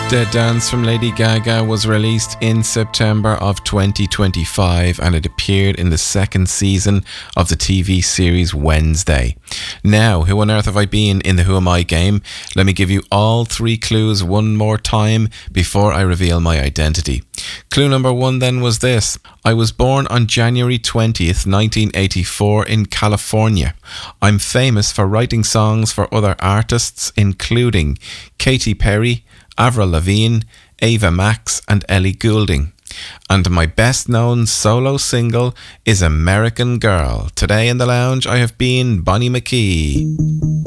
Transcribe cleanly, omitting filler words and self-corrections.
Dead Dance from Lady Gaga was released in September of 2025 and it appeared in the second season of the TV series Wednesday. Now, who on earth have I been in the Who Am I game? Let me give you all three clues one more time before I reveal my identity. Clue number one then was this. I was born on January 20th, 1984 in California. I'm famous for writing songs for other artists including Katy Perry, Avril Lavigne, Ava Max and Ellie Goulding. And my best known solo single is American Girl. Today in the lounge I have been Bonnie McKee.